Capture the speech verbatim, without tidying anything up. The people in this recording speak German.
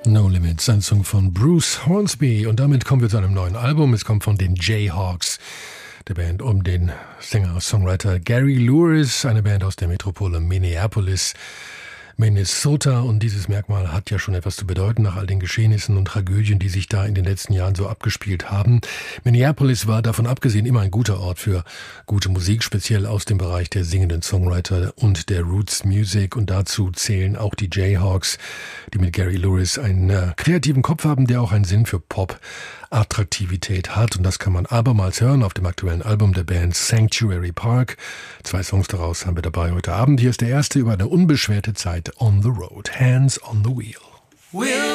No Limits, ein Song von Bruce Hornsby. Und damit kommen wir zu einem neuen Album. Es kommt von den Jayhawks, der Band um den Sänger-Songwriter Gary Lewis, eine Band aus der Metropole Minneapolis, Minnesota. Und dieses Merkmal hat ja schon etwas zu bedeuten nach all den Geschehnissen und Tragödien, die sich da in den letzten Jahren so abgespielt haben. Minneapolis war davon abgesehen immer ein guter Ort für gute Musik, speziell aus dem Bereich der singenden Songwriter und der Roots Music. Und dazu zählen auch die Jayhawks, die mit Gary Lewis einen äh, kreativen Kopf haben, der auch einen Sinn für Pop-Attraktivität hat. Und das kann man abermals hören auf dem aktuellen Album der Band Sanctuary Park. Zwei Songs daraus haben wir dabei heute Abend. Hier ist der erste über eine unbeschwerte Zeit on the road. Hands on the wheel. Will